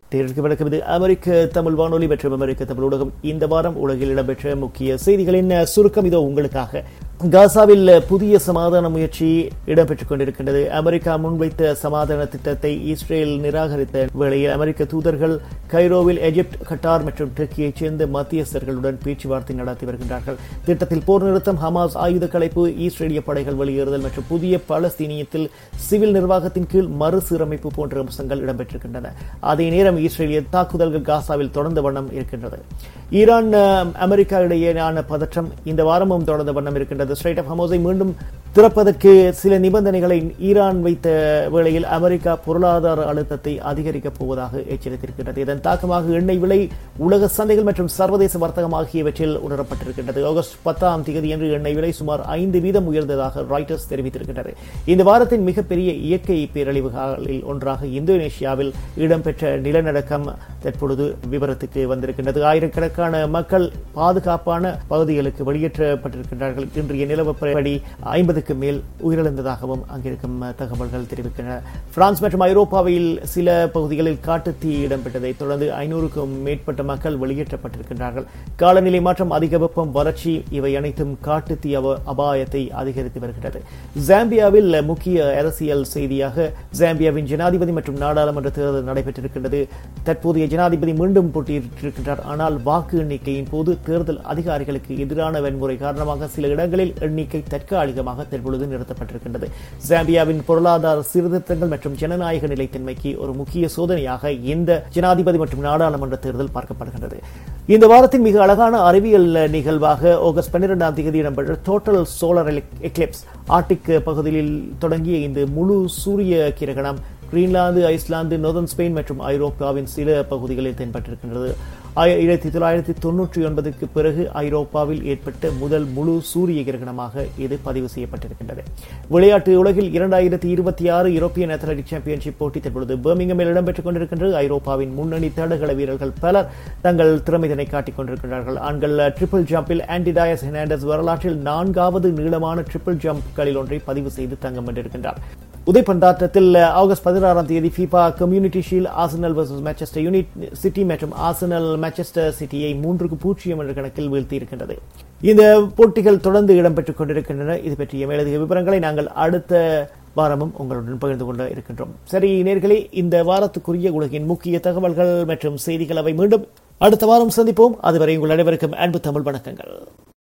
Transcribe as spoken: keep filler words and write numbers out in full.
வணக்கம். இது அமெரிக்க தமிழ் வானொலி மற்றும் அமெரிக்க தமிழ் ஊடகம். இந்த வாரம் உலகில் இடம்பெற்ற முக்கிய செய்திகளின் சுருக்கம் இதோ உங்களுக்காக. காசாவில் புதிய சமாதான முயற்சி இடம்பெற்றுக் கொண்டிருக்கின்றது. அமெரிக்கா முன்வைத்த சமாதான திட்டத்தை இஸ்ரேல் நிராகரித்த வேளையில் அமெரிக்க தூதர்கள் கைரோவில் எகிப்து, கட்டார் மற்றும் டர்க்கியைச் சேர்ந்த மத்தியஸ்தர்களுடன் பேச்சுவார்த்தை நடத்தி வருகின்றார்கள். திட்டத்தில் போர் நிறுத்தம், ஹமாஸ் ஆயுத கலைப்பு, இஸ்ரேலிய படைகள் வெளியேறுதல் மற்றும் புதிய பலஸ்தீனியத்தில் சிவில் நிர்வாகத்தின் கீழ் மறுசீரமைப்பு போன்ற அம்சங்கள் இடம்பெற்றிருக்கின்றன. அதே நேரம் இஸ்ரேலிய தாக்குதல்கள் காசாவில் தொடர்ந்த வண்ணம் இருக்கின்றது. ஈரான் அமெரிக்கா இடையேயான பதற்றம் இந்த வாரமும் தொடர்ந்த வண்ணம் இருக்கின்றது. ஸ்ட்ரைட் ஆஃப் ஹர்முஸை மீண்டும் திறப்பதற்கு சில நிபந்தனைகளை ஈரான் வைத்த வேளையில் அமெரிக்கா பொருளாதார அழுத்தத்தை அதிகரிக்கப் போவதாக எச்சரித்திருக்கின்றது. இதன் தாக்கமாக எண்ணெய் விலை, உலக சந்தைகள் மற்றும் சர்வதேச வர்த்தகம் ஆகியவற்றில் உணரப்பட்டிருக்கின்றது. ஆகஸ்ட் பத்தாம் தேதி என்று எண்ணெய் விலை சுமார் ஐந்து வீதம் உயர்ந்ததாக ராய்டர்ஸ் தெரிவித்திருக்கின்றது. இந்த வாரத்தின் மிகப்பெரிய இயற்கை பேரழிவுகளில் ஒன்றாக இந்தோனேஷியாவில் இடம்பெற்ற நிலநடுக்கம் தற்பொழுது விவரத்துக்கு வந்திருக்கின்றது. ஆயிரக்கணக்கான மக்கள் பாதுகாப்பான பகுதிகளுக்கு வெளியேற்றப்பட்டிருக்கின்றார்கள். இன்றைய நிலவரப்படி ஐம்பதுக்கு மேல் உயிரிழந்ததாகவும் அங்கிருக்கும் தகவல்கள் தெரிவிக்கின்றன. பிரான்ஸ் மற்றும் ஐரோப்பாவில் சில பகுதிகளில் காட்டுத்தீ இடம்பெற்றதை தொடர்ந்து ஐநூறுக்கும் மேற்பட்ட மக்கள் வெளியேற்றப்பட்டிருக்கின்றார்கள். காலநிலை மாற்றம், அதிக வெப்பம், வறட்சி இவை அனைத்தும் காட்டுத்தீ அபாயத்தை அதிகரித்து வருகிறது. ஜாம்பியாவில் முக்கிய அரசியல் செய்தியாக ஜாம்பியாவின் ஜனாதிபதி மற்றும் நாடாளுமன்ற தேர்தல் நடைபெற்றிருக்கின்றது. தற்போதைய ஜனாதிபதி மீண்டும் போட்டியிட்டிருக்கின்றார். ஆனால் வாக்கு எண்ணிக்கையின் போது தேர்தல் அதிகாரிகளுக்கு எதிரான வன்முறை காரணமாக சில இடங்களில் எண்ணிக்கை தற்காலிகமாக தற்பொழுது நிறுத்தப்பட்டிருக்கின்றது. ஜாம்பியாவின் பொருளாதார சீர்திருத்தங்கள் மற்றும் ஜனநாயக நிலைத்தன்மைக்கு ஒரு முக்கிய சோதனையாக இந்த ஜனாதிபதி மற்றும் நாடாளுமன்ற தேர்தல் பார்க்கப்படுகின்றது. இந்த வாரத்தின் மிக அழகான அறிவியல் நிகழ்வாக ஆகஸ்ட் பன்னிரெண்டாம் தேதி இடம்பெற்ற டோட்டல் சோலார் எக்லிப்ஸ், ஆர்டிக் பகுதியில் தொடங்கிய இந்த முழு சூரிய கிரகணம் கிரீன்லாந்து, ஐஸ்லாந்து, நோர்தர்ன் ஸ்பெயின் மற்றும் ஐரோப்பாவின் சில பகுதிகளில் தென்பட்டிருக்கின்றது. ஆயிரத்தி தொள்ளாயிரத்தி தொன்னூற்றி ஒன்பதுக்கு பிறகு ஐரோப்பாவில் ஏற்பட்ட முதல் முழு சூரிய கிரகணமாக இது பதிவு செய்யப்பட்டிருக்கின்றது. விளையாட்டு உலகில் இரண்டாயிரத்தி இருபத்தி ஆறு யூரோப்பியன் அத்லெட்டிக் சாம்பியன்ஷிப் போட்டி தற்பொழுது பர்மிங்கமில் இடம்பெற்றுக் கொண்டிருக்கின்றது. ஐரோப்பாவின் முன்னணி தடகள வீரர்கள் பலர் தங்கள் திறமையினை காட்டிக் கொண்டிருக்கிறார்கள். ஆண்கள் ட்ரிபிள் ஜம்பில் ஆன்டிடயஸ் ஹெர்னாண்டஸ் வரலாற்றில் நான்காவது நீளமான ட்ரிபிள் ஜம்ப்களில் ஒன்றை பதிவு செய்து தங்கம் வென்றிருக்கின்றார். உதைப்பந்தாட்டத்தில் ஆகஸ்ட் பதினாறாம் தேதி FIFA community shield Arsenal versus Manchester unit city மற்றும் ஆர்சனல் மான்செஸ்டர் சிட்டியை மூன்றுக்கு பூஜ்ஜியம் என்ற கணக்கில் வீழ்த்தியிருக்கின்றது. இந்த போட்டிகள் தொடர்ந்து இடம்பெற்றுக் கொண்டிருக்கின்றன. இது பற்றிய மேலதிக விவரங்களை நாங்கள் அடுத்த வாரமும் உங்களுடன் பகிர்ந்து கொண்டு இருக்கின்றோம். சரி நேயர்களே, இந்த வாரத்துக்குரிய உலகின் முக்கிய தகவல்கள் மற்றும் செய்திகள் அவை மீண்டும் அடுத்த வாரம் சந்திப்போம். அதுவரை உங்கள் அனைவருக்கும் அன்பு தமிழ் வணக்கங்கள்.